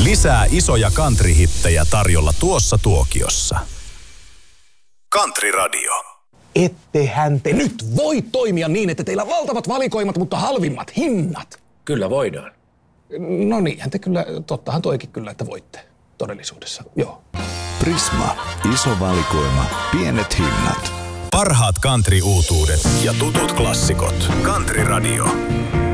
Lisää isoja country-hittejä tarjolla tuossa tuokiossa. Country Radio. Ettehän te nyt voi toimia niin, että teillä valtavat valikoimat, mutta halvimmat hinnat. Kyllä voidaan. No niinhän te kyllä, tottahan toikin kyllä, että voitte todellisuudessa, joo. Prisma. Iso valikoima. Pienet hinnat. Parhaat country-uutuudet ja tutut klassikot. Country Radio.